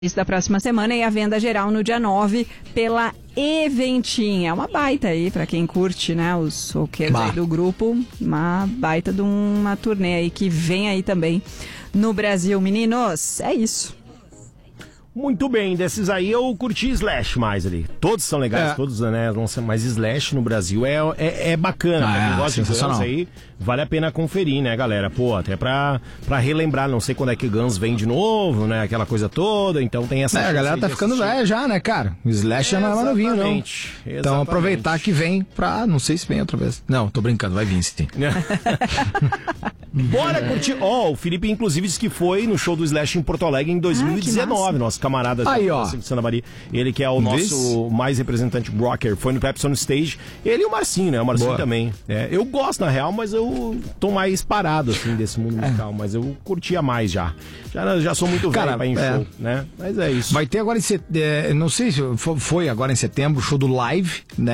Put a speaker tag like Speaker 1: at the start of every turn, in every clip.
Speaker 1: Isso da próxima semana e a venda geral no dia 9 pela Eventim. É uma baita aí pra quem curte, né, os roqueiros aí do grupo. Uma baita de uma turnê aí que vem aí também no Brasil. Meninos, é isso.
Speaker 2: Muito bem, desses aí eu curti Slash mais ali. Todos são legais, todos, né? Mas Slash no Brasil é bacana. Pra quem gosta de Guns aí, vale a pena conferir, né, galera? Pô, até pra relembrar, não sei quando é que Guns vem de novo, né? Aquela coisa toda, então tem essa...
Speaker 3: a galera tá ficando velha já, né, cara? O Slash já não é mais novinho, não.
Speaker 2: Exatamente.
Speaker 3: Então aproveitar que vem pra... Não sei se vem outra vez. Não, tô brincando, vai vir sim.
Speaker 2: Bora curtir. O Felipe, inclusive, disse que foi no show do Slash em Porto Alegre em 2019, nosso camarada
Speaker 3: aí,
Speaker 2: de Santa Maria. Ele que é o nosso mais representante rocker, foi no Pepsi on Stage. Ele e o Marcinho, né? O Marcinho também. Eu gosto, na real, mas eu tô mais parado, assim, desse mundo musical. Mas eu curtia mais já. Já sou muito velho pra ir em show, né? Mas é isso.
Speaker 3: Vai ter agora em setembro, não sei se foi agora em setembro, o show do Live, né?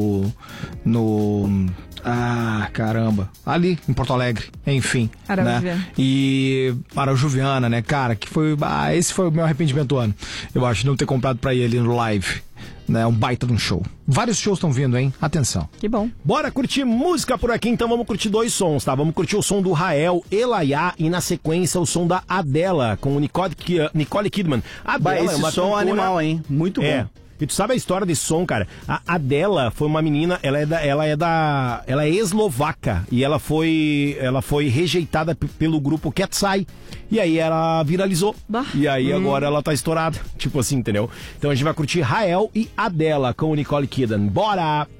Speaker 3: Caramba. Ali, em Porto Alegre. Enfim. Né? E Araújo-Viana, né, cara? Que foi. Esse foi o meu arrependimento do ano. Eu acho de não ter comprado pra ir ali no Live. Né? Um baita de um show. Vários shows estão vindo, hein? Atenção.
Speaker 1: Que bom.
Speaker 2: Bora curtir música por aqui, então vamos curtir dois sons, tá? Vamos curtir o som do Rael, Elaiá, e na sequência o som da Adela, com o Nicole Kidman.
Speaker 4: Adela, esse som é animal, hein? Muito bom.
Speaker 2: E tu sabe a história desse som, cara? A Adela foi uma menina, ela é eslovaca e ela foi rejeitada pelo grupo Katsai. E aí ela viralizou. E aí agora ela tá estourada. Tipo assim, entendeu? Então a gente vai curtir Rael e Adela com o Nicole Kidman. Bora!